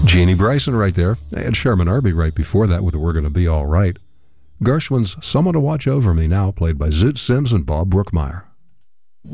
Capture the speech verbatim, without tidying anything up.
Jeannie Bryson right there. And Sherman Arby right before that with We're Gonna Be All Right. Gershwin's Someone to Watch Over Me Now, played by Zoot Sims and Bob Brookmeyer.